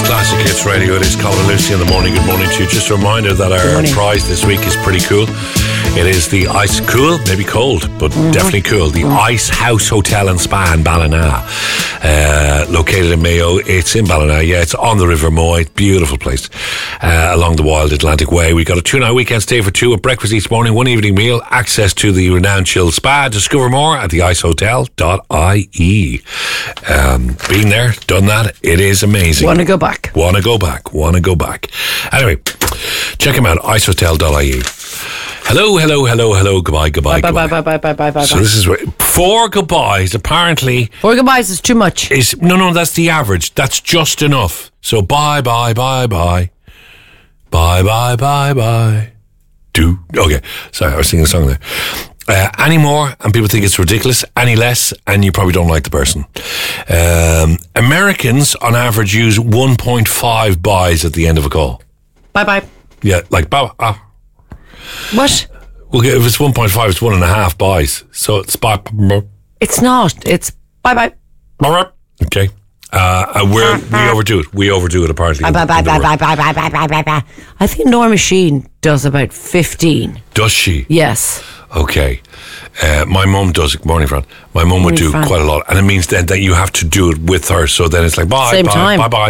Classic Hits Radio. It is Colin and Lucy in the morning. Good morning to you. Just a reminder that our prize this week is pretty cool. It is the Ice Cool, maybe cold, but definitely cool. The Ice House Hotel and Spa in Ballina, located in Mayo. It's in Ballina, yeah. It's on the River Moy. Beautiful place along the Wild Atlantic Way. We got a 2-night weekend stay for two, a breakfast each morning, one evening meal, access to the renowned Chill Spa. Discover more at theicehotel.ie. Been there, done that. It is amazing. Want to go back. Anyway, check them out, icehotel.ie. Hello. Goodbye. Bye. So this is 4 goodbyes. Apparently, 4 goodbyes is too much. No. That's the average. That's just enough. So bye. Do okay. Sorry, I was singing a song there. Any more, and people think it's ridiculous. Any less, and you probably don't like the person. Americans, on average, use 1.5 buys at the end of a call. Bye. Yeah, like bye. What? Well, if it's 1.5, it's 1.5 buys. So it's bye. It's not. It's bye. Okay. We overdo it apparently. Bye. I think Norma Sheen does about 15. Does she? Yes. Okay. My mum does it. Morning, Fran. My mum would do quite a lot, and it means then that you have to do it with her. So then it's like bye. Same time. Bye.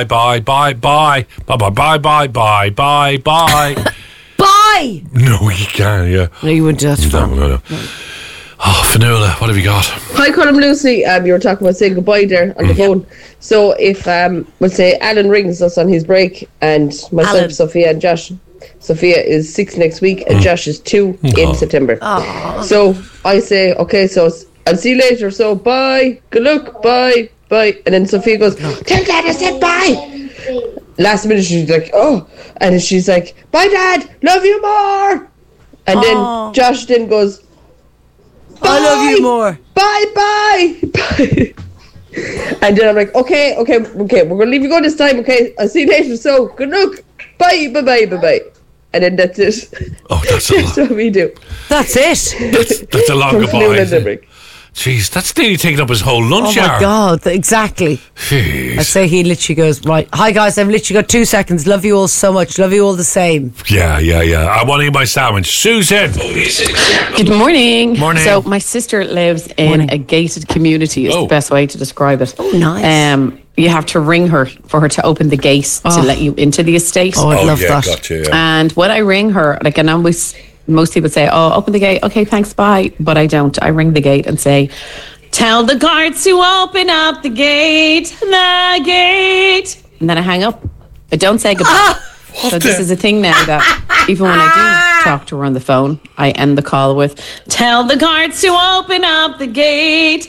Bye. No, you can't. Yeah. No, you wouldn't do that. No. Oh, Fionnuala, what have you got? Hi, Colin Lucy. You were talking about saying goodbye there on the phone. So if, we'll say Alan rings us on his break, and myself, Sophia and Josh. Sophia is 6 next week, and Josh is 2 in September. So I say, okay, so I'll see you later. So bye, good luck, bye. And then Sophia goes, tell Dad I said bye. Last minute she's like, oh, and she's like, bye Dad, love you more. And then Josh then goes, bye, I love you more. Bye. And then I'm like, okay, we're gonna leave you go this time, okay? I'll see you later. So good luck. Bye. And then that's it. Oh, that's a lot. That's what we do. That's it. That's a long From goodbye. Fionnuala Limerick. Jeez, that's nearly taking up his whole lunch hour. Oh my God, exactly. Jeez. I'd say he literally goes, right, hi guys, I've literally got 2 seconds. Love you all so much. Love you all the same. Yeah. I want to eat my sandwich. Susan. Good morning. Morning. So my sister lives in a gated community is the best way to describe it. Oh, nice. You have to ring her for her to open the gate to let you into the estate. Oh, I'd love that. Gotcha, yeah. And when I ring her, like, and most people say, oh, open the gate. Okay, thanks, bye. But I don't. I ring the gate and say, tell the guards to open up the gate. And then I hang up. I don't say goodbye. So this is a thing now that even when I do talk to her on the phone, I end the call with, tell the guards to open up the gate.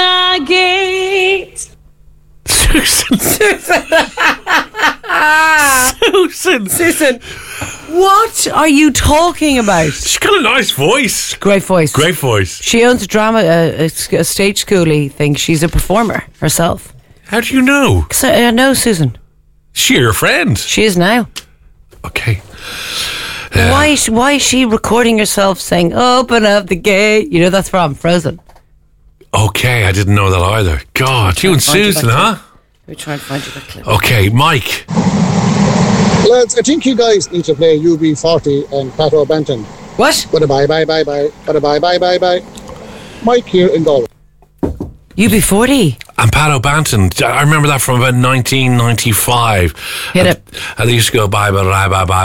Susan. What are you talking about? She's got a nice voice. Great voice. She owns a drama, a stage schooly thing. She's a performer herself. How do you know? So, I know Susan. She your friend? She is now. Okay. Why is she recording herself saying, open up the gate? You know, that's from Frozen. Okay, I didn't know that either. God, you and Susan, huh? We're trying to find you that clip. Okay, Mike. Lads, I think you guys need to play UB40 and Pat O'Banton. What? Bye. Mike here in Galway. UB40. And Pat O'Banton, I remember that from about 1995. Hit it. And they used to go bye.